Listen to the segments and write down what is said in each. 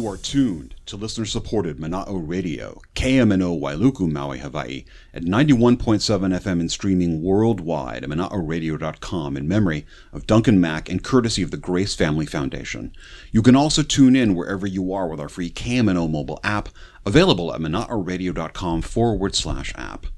You are tuned to listener-supported Mana'o Radio, KMNO Wailuku, Maui, Hawaii, at 91.7 FM and streaming worldwide at mana'oradio.com in memory of Duncan Mack and courtesy of the Grace Family Foundation. You can also tune in wherever you are with our free KMNO mobile app, available at mana'oradio.com/app.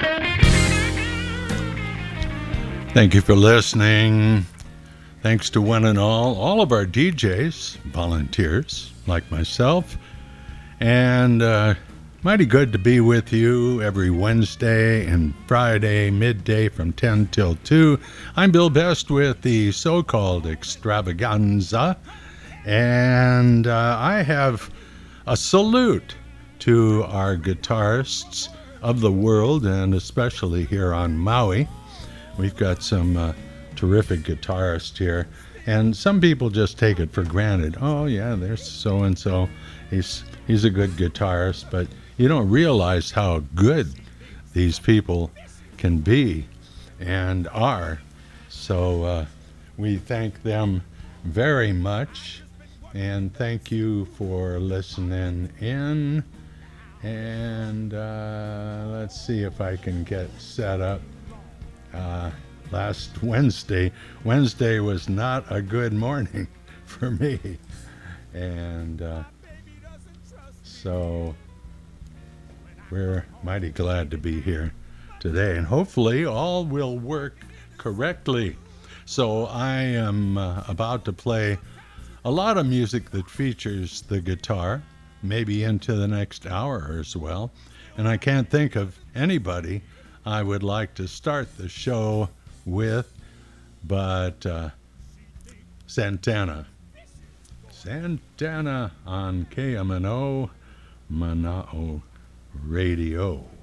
Thank you for listening. Thanks to one and all of our DJs, volunteers like myself, and mighty good to be with you every Wednesday and Friday midday from 10 till 2. I'm Bill Best with the so-called extravaganza, and I have a salute to our guitarists of the world, and especially here on Maui. We've got some terrific guitarist here, and some people just take it for granted. Oh yeah, there's so and so, he's a good guitarist, but you don't realize how good these people can be and are. So we thank them very much, and thank you for listening in. And let's see if I can get set up. Last Wednesday was not a good morning for me, and so we're mighty glad to be here today, and hopefully all will work correctly. So I am about to play a lot of music that features the guitar, maybe into the next hour as well, and I can't think of anybody I would like to start the show with, but Santana on KMNO Mana'o Radio.